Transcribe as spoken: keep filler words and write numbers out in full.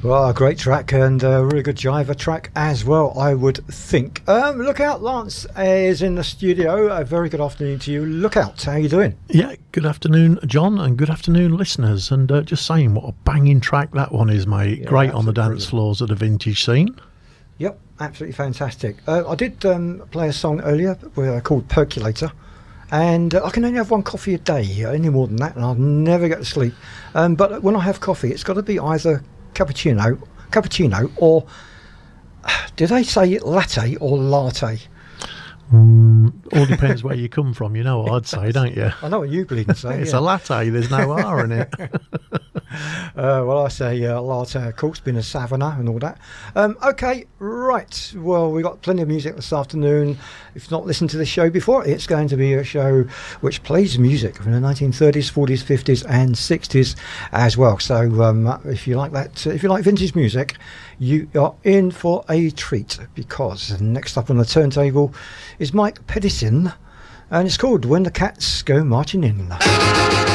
Well, a great track and a really good jiver track as well, I would think. Um, look out, Lance is in the studio. A very good afternoon to you. Look out, how you doing? Yeah, good afternoon, John, and good afternoon, listeners. And uh, just saying, what a banging track that one is, mate. Yeah, great on the dance brilliant. floors of the vintage scene. Yep, absolutely fantastic. Uh, I did um, play a song earlier uh, called Percolator. And uh, I can only have one coffee a day, any more than that, and I'll never get to sleep. Um, but when I have coffee, it's got to be either cappuccino, cappuccino, or did they say latte or latte? Mm, all depends where you come from. You know what I'd say, don't you? I know what you bleeding say. It's yeah. a latte. There's no R in it. Uh, well, I say uh, latte, of course, been a savannah and all that. Um, okay, right. Well, we've got plenty of music this afternoon. If you've not listened to the show before, it's going to be a show which plays music from the nineteen thirties, forties, fifties and sixties as well. So um, if you like that, if you like vintage music, you are in for a treat, because next up on the turntable is Mike Pedersen, and it's called When the Cats Go Marching In.